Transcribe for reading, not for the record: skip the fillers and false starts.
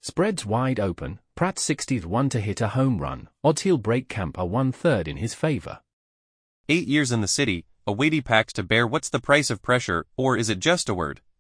Spreads wide open, Pratt 60th one to hit a home run, odds he'll break camp are 1/3 in his favor. 8 years in the city, a weighty pact to bear. What's the price of pressure, or is it just a word?